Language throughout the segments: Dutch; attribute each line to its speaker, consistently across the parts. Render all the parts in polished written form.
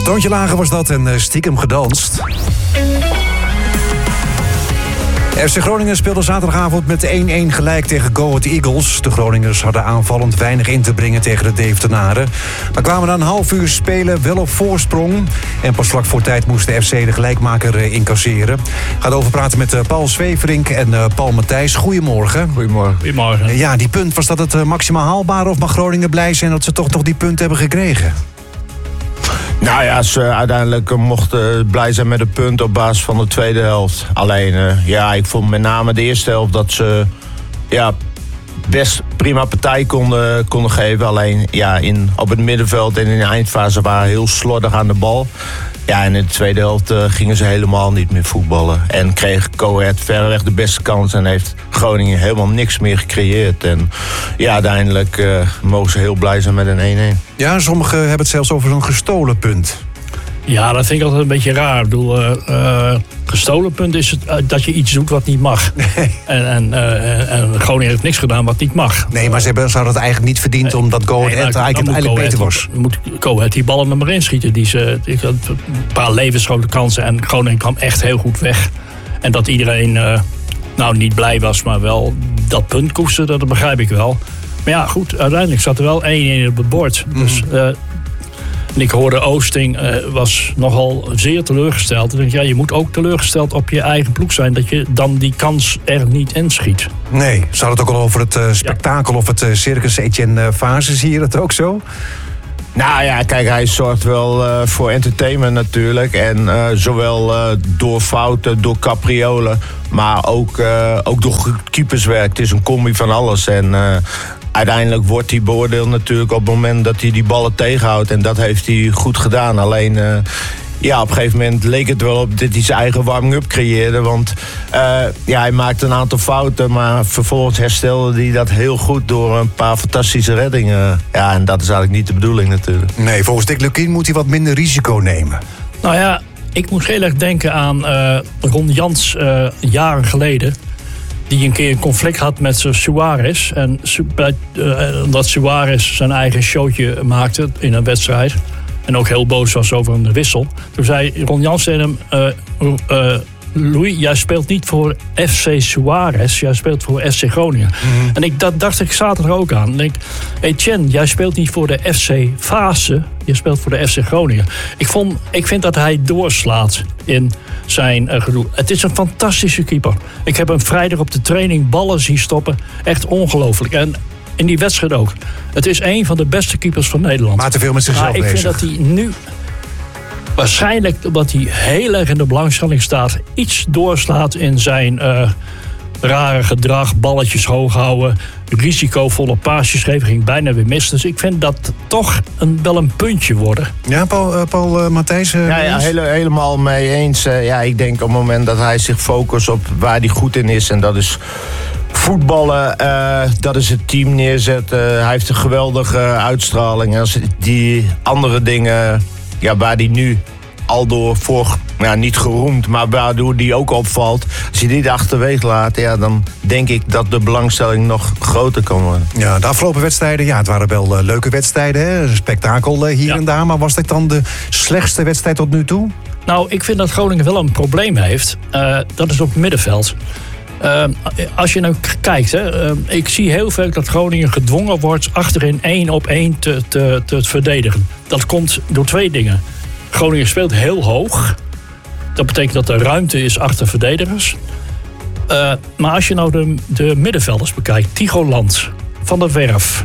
Speaker 1: Toontje lager was dat en stiekem gedanst. FC Groningen speelde zaterdagavond met 1-1 gelijk tegen Go Ahead Eagles. De Groningers hadden aanvallend weinig in te brengen tegen de Deventenaren. Maar kwamen na een half uur spelen wel op voorsprong. En pas vlak voor tijd moest de FC de gelijkmaker incasseren. Ik ga erover praten met Paul Zweverink en Paul Matthijs. Goedemorgen.
Speaker 2: Goedemorgen.
Speaker 1: Ja, die punt, was dat het maximaal haalbare? Of mag Groningen blij zijn dat ze toch nog die punt hebben gekregen?
Speaker 3: Nou ja, ze uiteindelijk mochten blij zijn met een punt op basis van de tweede helft. Alleen, ik vond met name de eerste helft dat ze best prima partij konden geven. Alleen op het middenveld en in de eindfase waren heel slordig aan de bal. Ja, en in de tweede helft gingen ze helemaal niet meer voetballen. En kreeg Go Ahead verreweg de beste kans en heeft Groningen helemaal niks meer gecreëerd. En uiteindelijk mogen ze heel blij zijn met een 1-1.
Speaker 1: Ja, sommigen hebben het zelfs over een gestolen punt.
Speaker 2: Ja, dat vind ik altijd een beetje raar. Ik bedoel, gestolen punt is het, dat je iets doet wat niet mag. Nee. En Groningen heeft niks gedaan wat niet mag.
Speaker 1: Nee, maar ze hadden het eigenlijk niet verdiend omdat Go Ahead eigenlijk beter was.
Speaker 2: Moet Go Ahead die ballen er maar in schieten. Die had een paar levensgrote kansen en Groningen kwam echt heel goed weg. En dat iedereen niet blij was, maar wel dat punt koesterde, dat begrijp ik wel. Maar ja, goed, uiteindelijk zat er wel 1-1 op het bord. Dus... En ik hoorde Oosting was nogal zeer teleurgesteld. Ik denk, je moet ook teleurgesteld op je eigen ploeg zijn... dat je dan die kans er niet inschiet.
Speaker 1: Nee, ze hadden het ook al over het spektakel of het circus. Etienne Fase, zie je dat ook zo?
Speaker 3: Nou ja, kijk, hij zorgt wel voor entertainment natuurlijk. En zowel door fouten, door capriolen... maar ook door keeperswerk. Het is een combi van alles. En... uiteindelijk wordt hij beoordeeld natuurlijk op het moment dat hij die ballen tegenhoudt. En dat heeft hij goed gedaan. Alleen, op een gegeven moment leek het wel op dat hij zijn eigen warming-up creëerde. Want hij maakte een aantal fouten, maar vervolgens herstelde hij dat heel goed door een paar fantastische reddingen. Ja, en dat is eigenlijk niet de bedoeling natuurlijk.
Speaker 1: Nee, volgens Dick Lukien moet hij wat minder risico nemen.
Speaker 2: Nou ja, ik moet heel erg denken aan Ron Jans jaren geleden. Die een keer een conflict had met Suarez. En omdat Suarez zijn eigen showtje maakte in een wedstrijd. En ook heel boos was over een wissel. Toen zei Ron Jans tegen hem... Louis, jij speelt niet voor FC Suarez. Jij speelt voor FC Groningen. Mm-hmm. En dat dacht ik zaterdag ook aan. Ik denk, Etienne, jij speelt niet voor de FC Fase. Je speelt voor de FC Groningen. Ik vind dat hij doorslaat in zijn gedoe. Het is een fantastische keeper. Ik heb hem vrijdag op de training ballen zien stoppen. Echt ongelooflijk. En in die wedstrijd ook. Het is een van de beste keepers van Nederland.
Speaker 1: Maar te veel met zichzelf bezig.
Speaker 2: Ik vind dat hij nu... waarschijnlijk omdat hij heel erg in de belangstelling staat... iets doorslaat in zijn rare gedrag. Balletjes hoog houden. Risicovolle paasjes geven. Ging bijna weer mis. Dus ik vind dat toch wel een puntje worden.
Speaker 1: Ja, Paul Matthijs?
Speaker 3: Helemaal mee eens. Ik denk op het moment dat hij zich focust op waar hij goed in is... en dat is... voetballen, dat is het team neerzetten. Hij heeft een geweldige uitstraling. En als die andere dingen... waar die nu al door niet geroemd, maar waardoor die ook opvalt. Als je die achterwege laat, dan denk ik dat de belangstelling nog groter kan worden.
Speaker 1: Ja, de afgelopen wedstrijden, het waren wel leuke wedstrijden. Hè? Een spektakel hier en daar. Maar was dit dan de slechtste wedstrijd tot nu toe?
Speaker 2: Nou, ik vind dat Groningen wel een probleem heeft. Dat is op het middenveld. Als je nou kijkt, ik zie heel veel dat Groningen gedwongen wordt achterin 1-op-1 te verdedigen. Dat komt door twee dingen. Groningen speelt heel hoog. Dat betekent dat er ruimte is achter verdedigers. Maar als je nou de middenvelders bekijkt, Tycho Land, Van der Werf,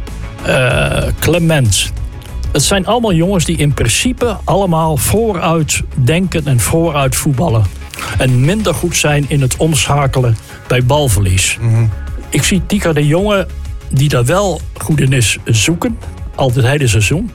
Speaker 2: Clement. Het zijn allemaal jongens die in principe allemaal vooruit denken en vooruit voetballen. En minder goed zijn in het omschakelen bij balverlies. Mm-hmm. Ik zie Tika de Jonge, die daar wel goed in is, zoeken. Al het hele seizoen.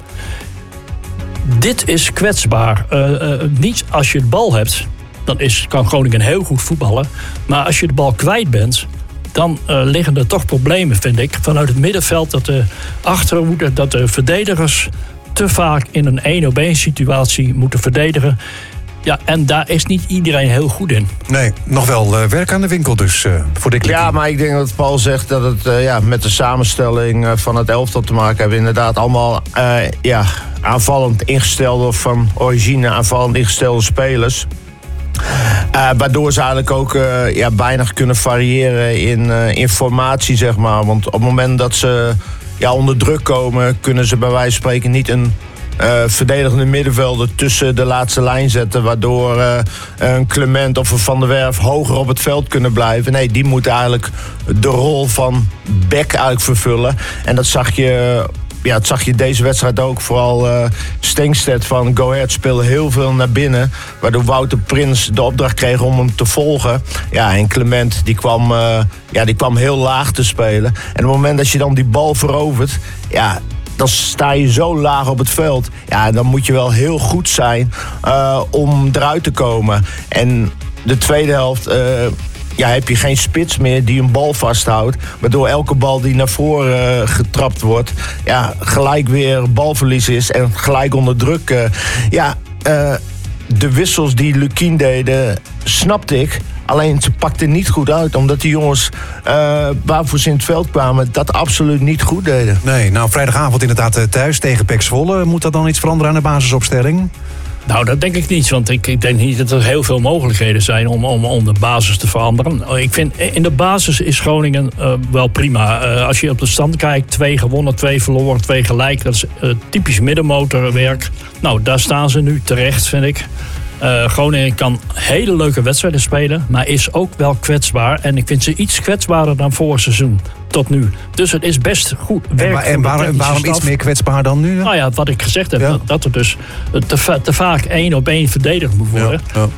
Speaker 2: Dit is kwetsbaar. Niet als je de bal hebt, dan kan Groningen heel goed voetballen. Maar als je de bal kwijt bent, dan liggen er toch problemen, vind ik. Vanuit het middenveld, dat de achterhoede, dat de verdedigers te vaak in een 1-op-1 situatie moeten verdedigen. Ja, en daar is niet iedereen heel goed in.
Speaker 1: Nee, nog wel werk aan de winkel dus voor Dick Lukien.
Speaker 3: Ja, maar ik denk dat Paul zegt dat het met de samenstelling van het elftal te maken hebben. Inderdaad allemaal aanvallend ingestelde, of van origine aanvallend ingestelde spelers. Waardoor ze eigenlijk ook weinig kunnen variëren in formatie, zeg maar. Want op het moment dat ze onder druk komen, kunnen ze bij wijze van spreken niet een verdedigende middenvelder tussen de laatste lijn zetten, waardoor een Clement of een Van der Werf hoger op het veld kunnen blijven. Nee, die moet eigenlijk de rol van back eigenlijk vervullen. En dat zag je deze wedstrijd ook. Vooral Stengstedt van Go Ahead speelde heel veel naar binnen, waardoor Wouter Prins de opdracht kreeg om hem te volgen. Ja, en Clement die kwam heel laag te spelen. En op het moment dat je dan die bal verovert, dan sta je zo laag op het veld. Ja, dan moet je wel heel goed zijn om eruit te komen. En de tweede helft heb je geen spits meer die een bal vasthoudt. Waardoor elke bal die naar voren getrapt wordt, gelijk weer balverlies is en gelijk onder druk. De wissels die Lukien deden, snapte ik. Alleen ze pakten niet goed uit, omdat die jongens waarvoor ze in het veld kwamen dat absoluut niet goed deden.
Speaker 1: Nee, nou vrijdagavond inderdaad thuis tegen PEC Zwolle. Moet dat dan iets veranderen aan de basisopstelling?
Speaker 2: Nou, dat denk ik niet, want ik denk niet dat er heel veel mogelijkheden zijn om de basis te veranderen. Ik vind, in de basis is Groningen wel prima. Als je op de stand kijkt, 2 gewonnen, 2 verloren, 2 gelijk. Dat is typisch middenmotorwerk. Nou, daar staan ze nu terecht, vind ik. Groningen kan hele leuke wedstrijden spelen, maar is ook wel kwetsbaar. En ik vind ze iets kwetsbaarder dan vorig seizoen tot nu. Dus het is best goed werk. En
Speaker 1: waarom iets meer kwetsbaar dan nu?
Speaker 2: Nou ja, wat ik gezegd heb, dat er dus te vaak 1-op-1 verdedigd moet worden.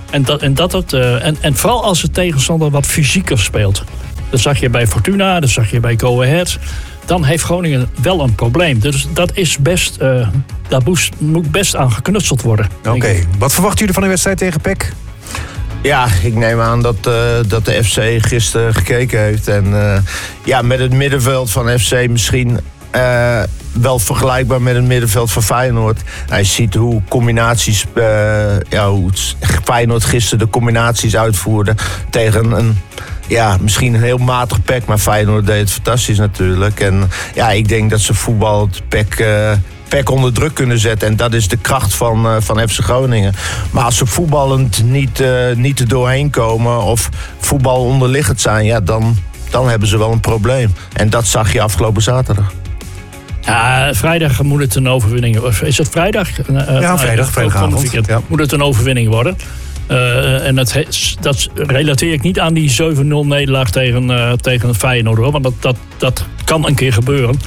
Speaker 2: Ja. En vooral als de tegenstander wat fysieker speelt. Dat zag je bij Fortuna, dat zag je bij Go Ahead. Dan heeft Groningen wel een probleem. Dus dat is best, daar moet best aan geknutseld worden.
Speaker 1: Oké. Wat verwachten jullie van de wedstrijd tegen PEC?
Speaker 3: Ja, ik neem aan dat de FC gisteren gekeken heeft. En met het middenveld van FC misschien wel vergelijkbaar met het middenveld van Feyenoord. Hij ziet hoe combinaties, hoe Feyenoord gisteren de combinaties uitvoerde tegen een misschien een heel matig PEC, maar Feyenoord deed het fantastisch natuurlijk. En ik denk dat ze voetbal het PEC onder druk kunnen zetten. En dat is de kracht van FC Groningen. Maar als ze voetballend niet er doorheen komen of voetbal onderliggend zijn, dan hebben ze wel een probleem. En dat zag je afgelopen zaterdag.
Speaker 2: Ja, vrijdag moet het een overwinning worden. Is het vrijdag?
Speaker 1: Vrijdagavond.
Speaker 2: Ja. Moet het een overwinning worden. En dat relateer ik niet aan die 7-0 nederlaag tegen Feyenoord, hoor. Want dat kan een keer gebeuren.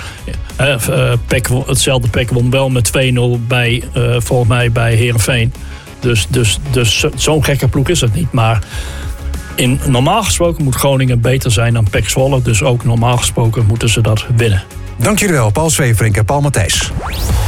Speaker 2: Hetzelfde PEC won wel met 2-0 volgens mij bij Heerenveen. Dus zo'n gekke ploeg is het niet. Maar normaal gesproken moet Groningen beter zijn dan PEC Zwolle. Dus ook normaal gesproken moeten ze dat winnen.
Speaker 1: Dank jullie wel, Paul Zweverink en Paul Matthijs.